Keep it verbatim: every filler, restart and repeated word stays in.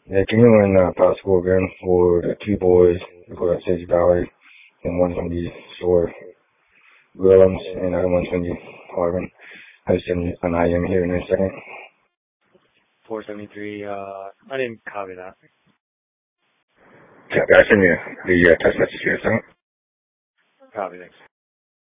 Yeah, can you run uh, possible again for the two boys who go to Sage Valley, and one's going to be Shore Willems, and the other one's going to be Harvin. I'll send you an I M here in a second. four seventy-three, uh, I didn't copy that. Yeah, I'll send you the uh, text message here in a second. Copy, thanks.